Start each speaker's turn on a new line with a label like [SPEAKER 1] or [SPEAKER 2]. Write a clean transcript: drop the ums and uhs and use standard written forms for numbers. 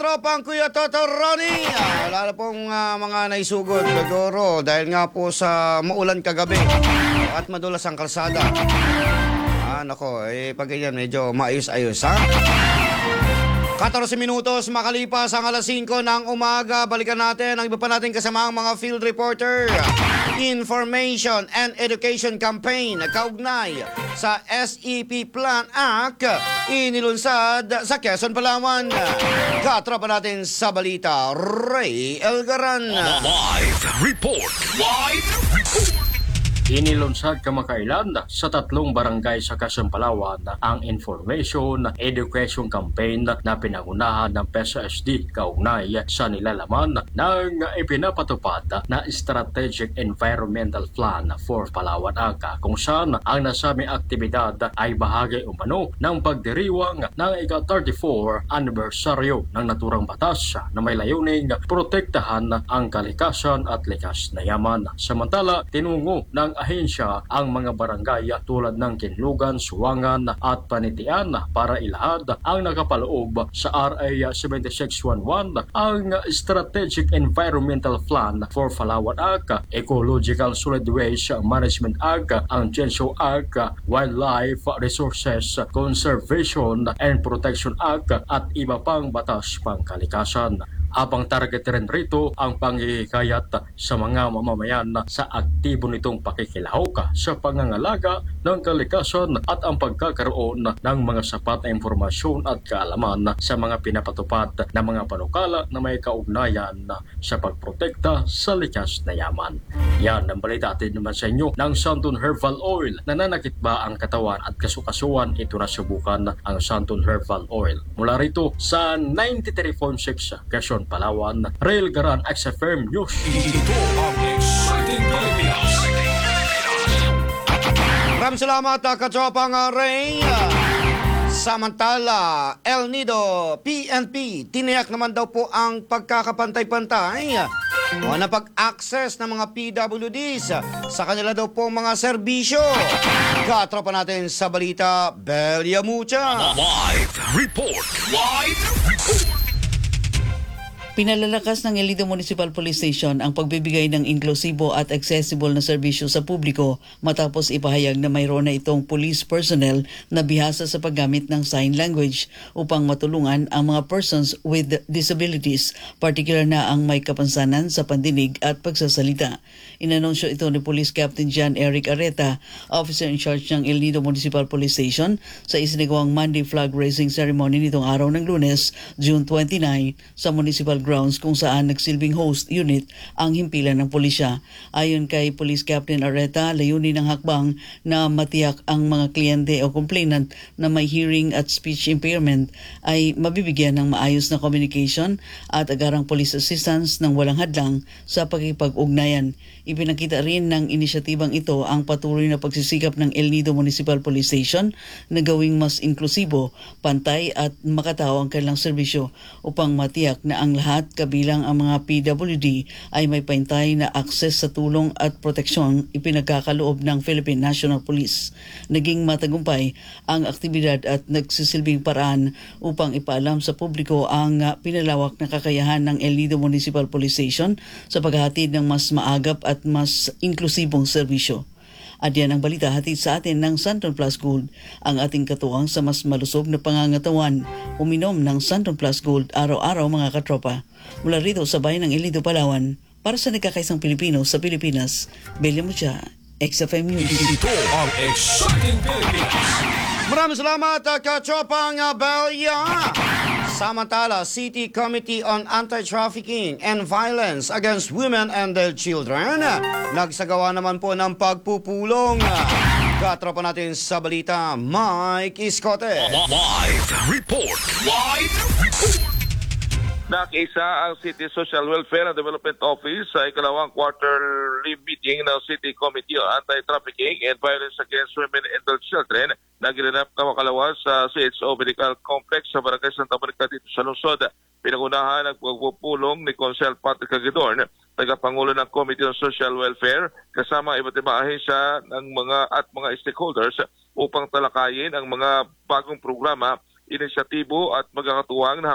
[SPEAKER 1] Tropang Kuya Toto Ronnie. Wala na pong mga naisugod siguro dahil nga po sa maulan kagabi at madulas ang kalsada. Nako, pag ganyan medyo maayos-ayos, ha? 14 minutos makalipas ang alas 5 ng umaga. Balikan natin ang iba pa natin kasamaang mga field reporter. Information and Education Campaign kaugnay sa SEP Plan Act inilunsad sa Quezon, Palawan. Katropa natin sa balita, Ray Elgaran.
[SPEAKER 2] Live report. Inilunsad kamakailan sa 3 barangay sa Quezon, Palawan ang Information Education Campaign na pinangunahan ng PESA-SD kaugnay sa nilalaman ng ipinapatupad na Strategic Environmental Plan for Palawan Aka, kung saan ang nasabing aktibidad ay bahagi umano ng pagdiriwang ng ika-34 anibersaryo ng naturang batas na may layuning protektahan ang kalikasan at likas na yaman. Samantala, tinungo ng ahensya ang mga barangay tulad ng Kinlugan, Suwangan at Panitian para ilahad ang nakapaloob sa RA 7611 ang Strategic Environmental Plan for Palawan Act, Ecological Solid Waste Management Act, ang Genso Act, Wildlife Resources Conservation and Protection Act at iba pang batas pangkalikasan. Abang target rin rito ang panghihikayat sa mga mamamayan sa aktibo nitong pakikilahok sa pangangalaga ng kalikasan at ang pagkakaroon ng mga sapat na impormasyon at kaalaman sa mga pinapatupad na mga panukala na may kaugnayan sa pagprotekta sa likas na yaman. Yan ang balita atin naman sa inyo ng Santon Herbal Oil. Nananakit ba ang katawan at kasukasuan? Ito na subukan ang Santon Herbal Oil. Mula rito sa 93.6 Quezon, Palawan, Rail Garan XFM News.
[SPEAKER 3] Ito ang Exciting Pilipinas.
[SPEAKER 1] Maraming salamat, katropang Ray. Samantala, El Nido PNP, tiniyak naman daw po ang pagkakapantay-pantay o na pag-access ng mga PWDs sa kanila daw po mga serbisyo. Katropa natin sa balita, Belia Mucha.
[SPEAKER 2] Live report.
[SPEAKER 4] Pinalalakas ng El Nido Municipal Police Station ang pagbibigay ng inklusibo at accessible na serbisyo sa publiko matapos ipahayag na mayroon na itong police personnel na bihasa sa paggamit ng sign language upang matulungan ang mga persons with disabilities, particular na ang may kapansanan sa pandinig at pagsasalita. Inanunsyo ito ni Police Captain John Eric Areta, officer in charge ng El Nido Municipal Police Station, sa isinagawang Monday flag raising ceremony nitong araw ng Lunes, June 29, sa Municipal Grounds kung saan nagsilbing host unit ang himpilan ng pulisya. Ayon kay Police Captain Areta, layunin ng hakbang na matiyak ang mga kliyente o complainant na may hearing at speech impairment ay mabibigyan ng maayos na communication at agarang police assistance ng walang hadlang sa pakikipag-ugnayan. Ipinakita rin ng inisyatibang ito ang patuloy na pagsisikap ng El Nido Municipal Police Station na gawing mas inklusibo, pantay at makatao ang kanilang serbisyo upang matiyak na ang lahat kabilang ang mga PWD ay may pantay na akses sa tulong at proteksyon ipinagkakaloob ng Philippine National Police. Naging matagumpay ang aktibidad at nagsisilbing paraan upang ipaalam sa publiko ang pinalawak na kakayahan ng El Nido Municipal Police Station sa paghahatid ng mas maagap at mas inklusibong serbisyo. At yan ang balita hatid sa atin ng Santon Plus Gold, ang ating katuwang sa mas malusog na pangangatawan. Uminom ng Santon Plus Gold araw-araw, mga katropa. Mula rito sa bayan ng El Nido, Palawan, para sa nagkakaisang Pilipino sa Pilipinas, Belia Mucha, XFM News.
[SPEAKER 3] Ito ang Exciting Pilipinas.
[SPEAKER 1] Maraming salamat, katropang Belia. Samantala, City Committee on Anti-Trafficking and Violence Against Women and Their Children nagsagawa naman po ng pagpupulong. Katropa natin sa balita, Mike Iscote.
[SPEAKER 2] Live report.
[SPEAKER 5] Nakiisa ang City Social Welfare and Development Office sa ikalawang quarterly meeting ng City Committee on Anti-Trafficking and Violence Against Women and Their Children na ginanap na makalawas sa CHO Medical Complex sa Barangay Santa Monica dito sa lungsod. Pinangunahan ang pagpupulong ni Consel Patrick Agidorn, tagapangulo ng Committee on Social Welfare, kasama iba't ibang ahensya ng mga stakeholders upang talakayin ang mga bagong programa, inisyatibo at magkakatuwang na